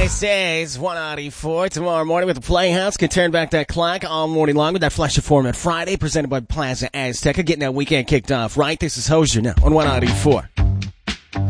This is 194 tomorrow morning with the Playhouse. Can turn back that clock all morning long with that Flash of Format Friday presented by Plaza Azteca. Getting that weekend kicked off, right? This is Hozier now on 194.